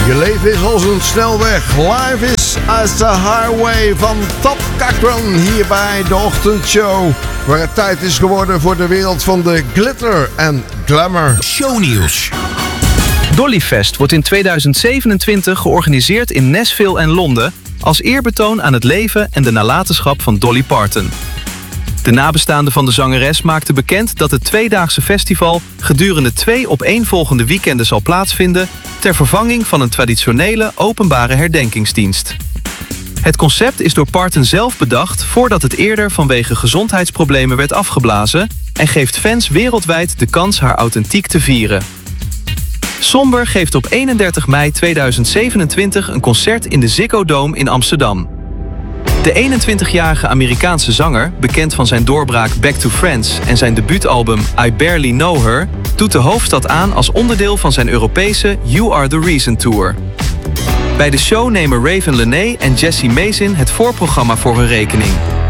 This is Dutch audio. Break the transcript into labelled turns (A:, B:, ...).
A: Je leven is als een snelweg. Life is as the highway van Top Cochran hier bij de ochtendshow. Waar het tijd is geworden voor de wereld van de glitter en glamour.
B: Shownieuws.
C: Dollyfest wordt in 2027 georganiseerd in Nashville en Londen als eerbetoon aan het leven en de nalatenschap van Dolly Parton. De nabestaanden van de zangeres maakten bekend dat het tweedaagse festival gedurende 2 opeenvolgende weekenden zal plaatsvinden ter vervanging van een traditionele openbare herdenkingsdienst. Het concept is door Parton zelf bedacht voordat het eerder vanwege gezondheidsproblemen werd afgeblazen en geeft fans wereldwijd de kans haar authentiek te vieren. Somber geeft op 31 mei 2027 een concert in de Ziggo Dome in Amsterdam. De 21-jarige Amerikaanse zanger, bekend van zijn doorbraak Back to Friends en zijn debuutalbum I Barely Know Her, doet de hoofdstad aan als onderdeel van zijn Europese You Are The Reason Tour. Bij de show nemen Raven Lené en Jessie Mazin het voorprogramma voor hun rekening.